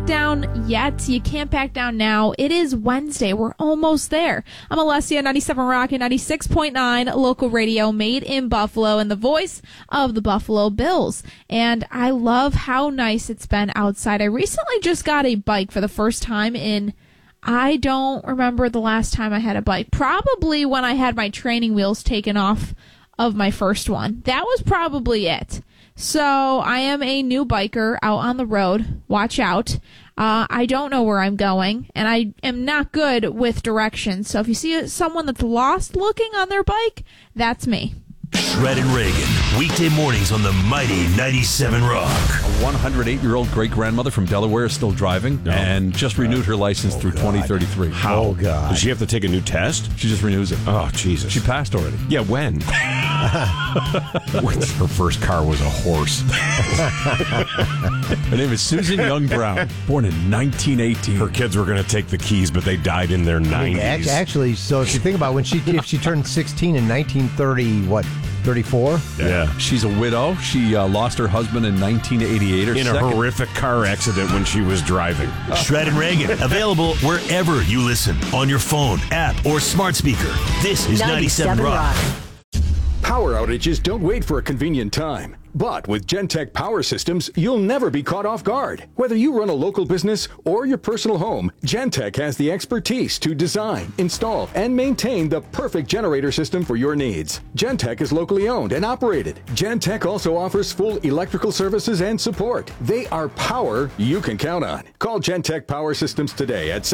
back down yet. You can't back down now. It is Wednesday. We're almost there. I'm Alessia, 97 Rock and 96.9 local radio, made in Buffalo, and the voice of the Buffalo Bills. And I love how nice it's been outside. I recently just got a bike for the first time I don't remember the last time I had a bike. Probably when I had my training wheels taken off of my first one. That was probably it. So I am a new biker out on the road. Watch out. I don't know where I'm going, and I am not good with directions. So if you see someone that's lost looking on their bike, that's me. Shred and Reagan, weekday mornings on the mighty 97 Rock. A 108-year-old great-grandmother from Delaware is still driving and just renewed her license through 2033. How? Oh, God. Does she have to take a new test? She just renews it. Oh, Jesus. She passed already. Yeah, when? Her first car was a horse. Her name is Susan Young Brown, born in 1918. Her kids were going to take the keys, but they died in their 90s. Actually, so if you think about if she turned 16 in 1930, 34? Yeah. She's a widow. She lost her husband in 1988. In a horrific car accident when she was driving. Shred and Reagan, available wherever you listen, on your phone, app, or smart speaker. This is 97 Rock. Power outages don't wait for a convenient time. But with Gentech Power Systems, you'll never be caught off guard. Whether you run a local business or your personal home, Gentech has the expertise to design, install, and maintain the perfect generator system for your needs. Gentech is locally owned and operated. Gentech also offers full electrical services and support. They are power you can count on. Call Gentech Power Systems today at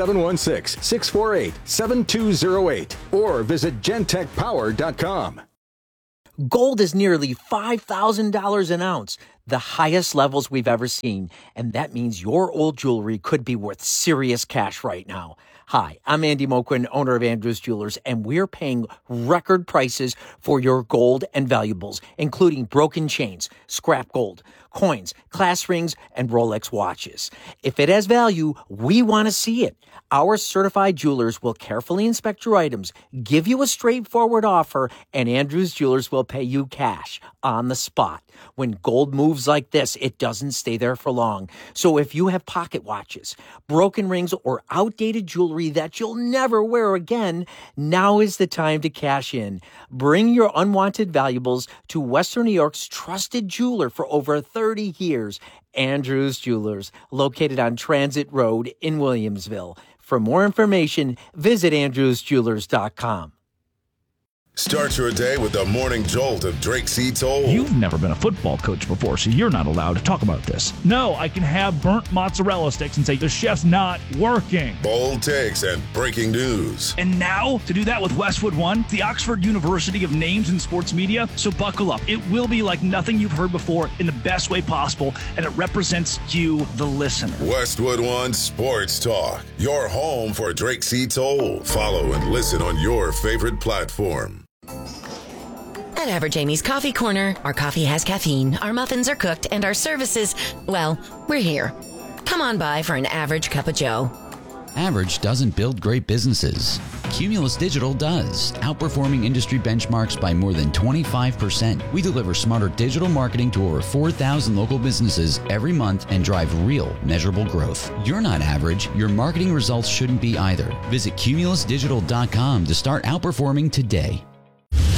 716-648-7208 or visit gentechpower.com. Gold is nearly $5,000 an ounce, the highest levels we've ever seen. And that means your old jewelry could be worth serious cash right now. Hi, I'm Andy Moquin, owner of Andrews Jewelers, and we're paying record prices for your gold and valuables, including broken chains, scrap gold, coins, class rings, and Rolex watches. If it has value, we want to see it. Our certified jewelers will carefully inspect your items, give you a straightforward offer, and Andrews Jewelers will pay you cash on the spot. When gold moves like this, it doesn't stay there for long. So if you have pocket watches, broken rings, or outdated jewelry that you'll never wear again, now is the time to cash in. Bring your unwanted valuables to Western New York's trusted jeweler for over 30 years, Andrews Jewelers, located on Transit Road in Williamsville. For more information, visit andrewsjewelers.com. Start your day with the morning jolt of Drake C. Toll. You've never been a football coach before, so you're not allowed to talk about this. No, I can have burnt mozzarella sticks and say the chef's not working. Bold takes and breaking news. And now, to do that with Westwood One, the Oxford University of Names in Sports Media. So buckle up. It will be like nothing you've heard before in the best way possible, and it represents you, the listener. Westwood One Sports Talk, your home for Drake C. Toll. Follow and listen on your favorite platform. At Average Amy's Coffee Corner, our coffee has caffeine, our muffins are cooked, and our services, well, we're here. Come on by for an average cup of joe. Average doesn't build great businesses. Cumulus Digital does, outperforming industry benchmarks by more than 25%. We deliver smarter digital marketing to over 4,000 local businesses every month and drive real, measurable growth. You're not average. Your marketing results shouldn't be either. Visit cumulusdigital.com to start outperforming today.